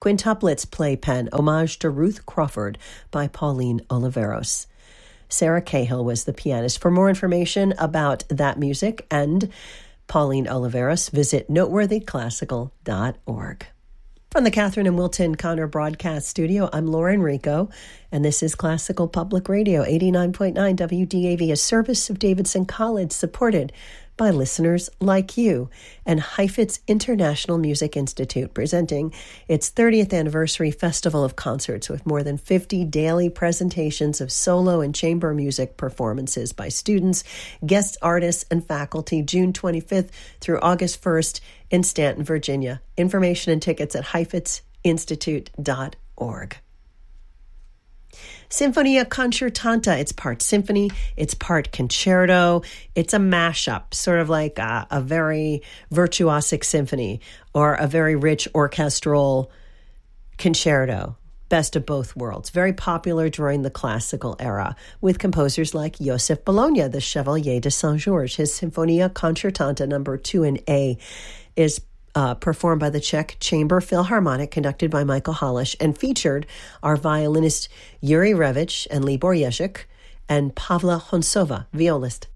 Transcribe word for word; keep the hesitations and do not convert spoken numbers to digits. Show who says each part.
Speaker 1: Quintuplets Playpen, Homage to Ruth Crawford by Pauline Oliveros. Sarah Cahill was the pianist. For more information about that music and Pauline Oliveros, visit noteworthy classical dot org. From the Catherine and Wilton Connor Broadcast Studio, I'm Lauren Rico, and this is Classical Public Radio, eighty-nine point nine W D A V, a service of Davidson College, supported by listeners like you, and Heifetz International Music Institute, presenting its thirtieth anniversary festival of concerts with more than fifty daily presentations of solo and chamber music performances by students, guest artists, and faculty, June twenty-fifth through August first in Stanton, Virginia. Information and tickets at heifetz institute dot org. Sinfonia Concertanta. It's part symphony, it's part concerto. It's a mashup, sort of like a, a very virtuosic symphony or a very rich orchestral concerto. Best of both worlds. Very popular during the classical era with composers like Joseph Bologna, the Chevalier de Saint-Georges. His Sinfonia Concertanta number two in A is Uh, performed by the Czech Chamber Philharmonic, conducted by Michael Holish, and featured our violinist Yuri Revich and Libor Jezek, and Pavla Honsova, violist.